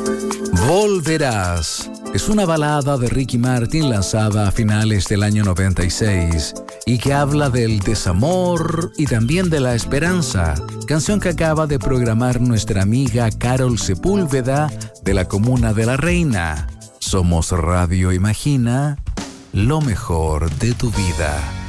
Volverás. Es una balada de Ricky Martin lanzada a finales del año 96 y que habla del desamor y también de la esperanza, canción que acaba de programar nuestra amiga Carol Sepúlveda de la comuna de La Reina. Somos Radio Imagina, lo mejor de tu vida.